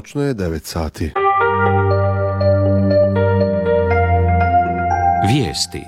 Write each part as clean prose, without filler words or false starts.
Točno je 9 sati. Vijesti.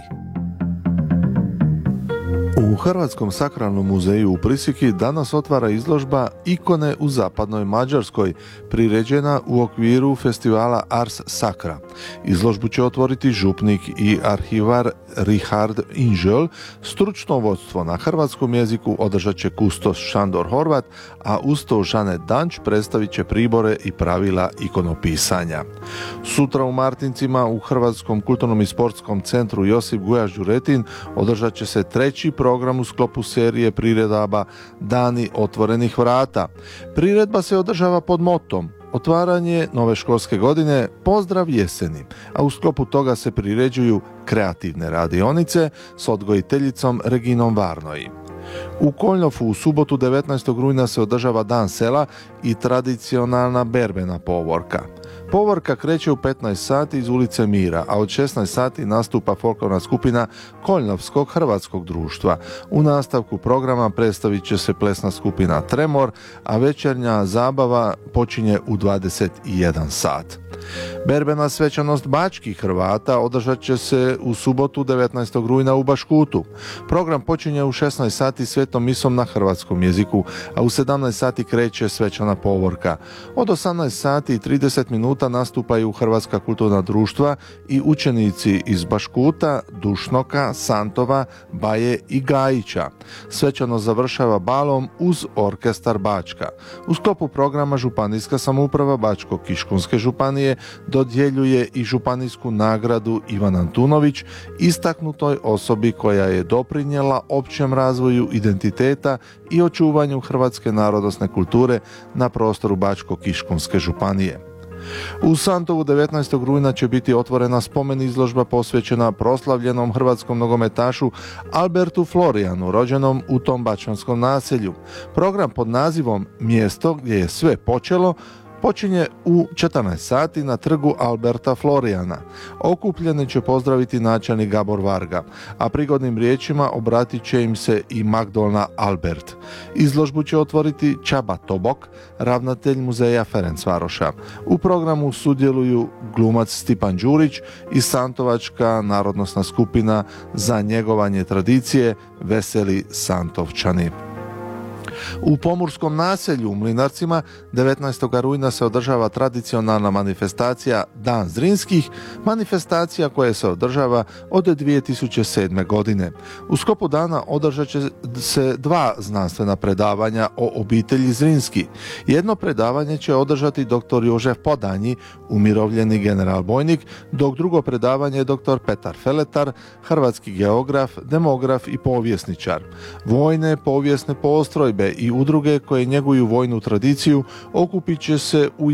U Hrvatskom sakralnom muzeju u Prisiki danas otvara izložba Ikone u zapadnoj Mađarskoj, priređena u okviru festivala Ars Sacra. Izložbu će otvoriti župnik i arhivar Richard Inžel. Stručno vodstvo na hrvatskom jeziku održat će kustos Šandor Horvat, a uz to Žane Danč predstavit će pribore i pravila ikonopisanja. Sutra u Martincima u Hrvatskom kulturnom i sportskom centru Josip Gujaš Đuretin održat će se treći program u sklopu serije priredaba Dani otvorenih vrata. Priredba se održava pod motom otvaranje nove školske godine, pozdrav jeseni, a u sklopu toga se priređuju kreativne radionice s odgojiteljicom Reginom Varnoji. U Koljnofu u subotu 19. rujna se održava Dan sela i tradicionalna berbena povorka. Povorka kreće u 15 sati iz ulice Mira, a od 16 sati nastupa folklorna skupina Koljnovskog hrvatskog društva. U nastavku programa predstavit će se plesna skupina Tremor, a večernja zabava počinje u 21 sat. Berbena svečanost bačkih Hrvata održat će se u subotu 19. rujna u Baškutu. Program počinje u 16 sati svetom misom na hrvatskom jeziku, a u 17 sati kreće svečana povorka. Od 18 sati i 30 minuta nastupaju Hrvatska kulturna društva i učenici iz Baškuta, Dušnoka, Santova, Baje i Gajića. Svečano završava balom uz orkestar Bačka. U sklopu programa Županijska samouprava Bačko-Kiškunske županije dodjeljuje i županijsku nagradu Ivan Antunović, istaknutoj osobi koja je doprinijela općem razvoju identiteta i očuvanju hrvatske narodosne kulture na prostoru Bačko-Kiškunske županije. U Santovu 19. rujna će biti otvorena spomen izložba posvećena proslavljenom hrvatskom nogometašu Albertu Florijanu, rođenom u tom bačanskom naselju. Program pod nazivom Mjesto gdje je sve počelo počinje u 14 sati na trgu Alberta Florijana. Okupljene će pozdraviti načelnik Gabor Varga, a prigodnim riječima obratit će im se i Magdolna Albert. Izložbu će otvoriti Čaba Tobok, ravnatelj muzeja Ferencvaroša. U programu sudjeluju glumac Stipan Đurić i Santovačka narodnosna skupina za njegovanje tradicije Veseli Santovčani. U Pomorskom naselju u Mlinarcima 19. rujna se održava tradicionalna manifestacija Dan Zrinskih, manifestacija koja se održava od 2007. godine. U sklopu dana održat će se dva znanstvena predavanja o obitelji Zrinski. Jedno predavanje će održati dr. Jožef Podanji, umirovljeni general bojnik, dok drugo predavanje je dr. Petar Feletar, hrvatski geograf, demograf i povjesničar. Vojne povijesne postrojbe i udruge koje njeguju vojnu tradiciju okupit će se u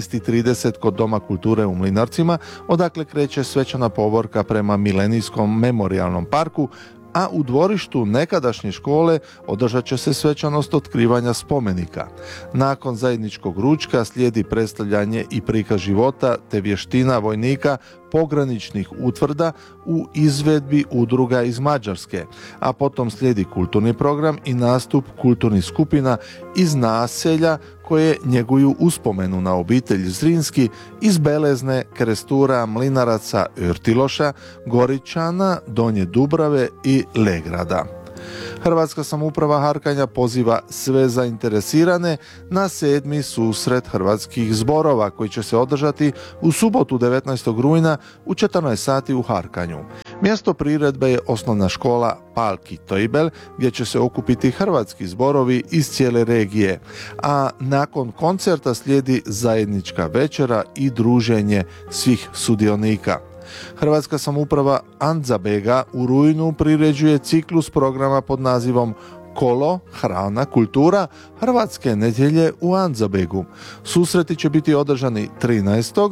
11:30 kod Doma kulture u Mlinarcima, odakle kreće svečana povorka prema Milenijskom memorijalnom parku, a u dvorištu nekadašnje škole održat će se svečanost otkrivanja spomenika. Nakon zajedničkog ručka slijedi predstavljanje i prikaz života te vještina vojnika pograničnih utvrda u izvedbi udruga iz Mađarske, a potom slijedi kulturni program i nastup kulturnih skupina iz naselja koje njeguju uspomenu na obitelj Zrinski iz Belezne, Krestura, Mlinaraca, Örtiloša, Goričana, Donje Dubrave i Legrada. Hrvatska samouprava Harkanja poziva sve zainteresirane na 7. susret hrvatskih zborova koji će se održati u subotu 19. rujna u 14 sati u Harkanju. Mjesto priredbe je osnovna škola Palki Tojbel gdje će se okupiti hrvatski zborovi iz cijele regije, a nakon koncerta slijedi zajednička večera i druženje svih sudionika. Hrvatska samouprava Andzabega u rujnu priređuje ciklus programa pod nazivom Kolo, hrana, kultura, Hrvatske nedjelje u Andzabegu. Susreti će biti održani 13.,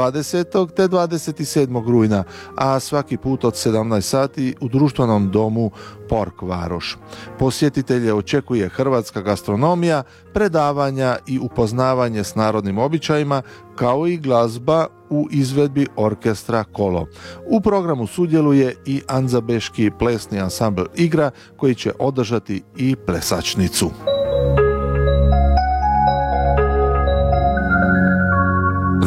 20. te 27. rujna, a svaki put od 17 sati u društvenom domu Pork Varoš. Posjetitelje očekuje hrvatska gastronomija, predavanja i upoznavanje s narodnim običajima, kao i glazba u izvedbi orkestra Kolo. U programu sudjeluje i Andzabeški plesni ansambl Igra koji će održati i plesačnicu.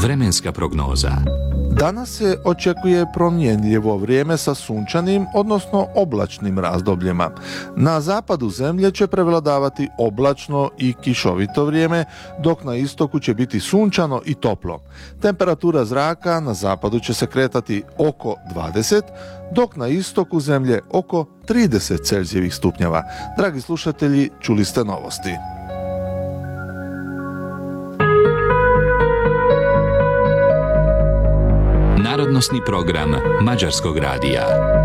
Vremenska prognoza. Danas se očekuje promjenljivo vrijeme sa sunčanim, odnosno oblačnim razdobljima. Na zapadu zemlje će prevladavati oblačno i kišovito vrijeme, dok na istoku će biti sunčano i toplo. Temperatura zraka na zapadu će se kretati oko 20, dok na istoku zemlje oko 30 Celzijevih stupnjeva. Dragi slušatelji, čuli ste novosti. Narodnosni program Mađarskog radija.